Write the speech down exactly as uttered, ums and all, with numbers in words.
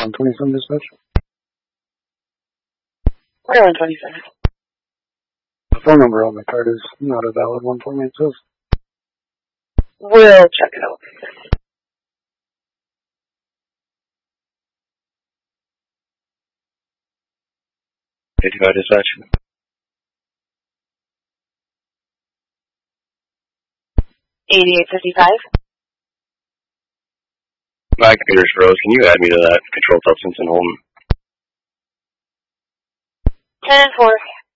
one twenty-seven dispatch. Where one twenty-seven? The phone number on the card is not a valid one for me, it says. We'll check it out. fifty-five dispatch. eighty-eight fifty-five. My computer's froze. Can you add me to that controlled substance in Holton? ten and four.